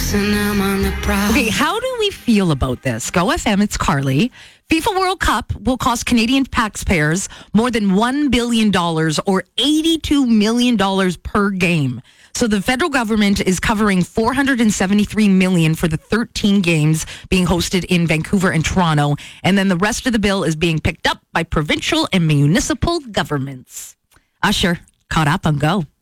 Okay, how do we feel about this? Go FM, it's Carly. FIFA World Cup will cost Canadian taxpayers more than $1 billion or $82 million per game. So the federal government is covering $473 million for the 13 games being hosted in Vancouver and Toronto. And then the rest of the bill is being picked up by provincial and municipal governments. Usher, caught up on Go.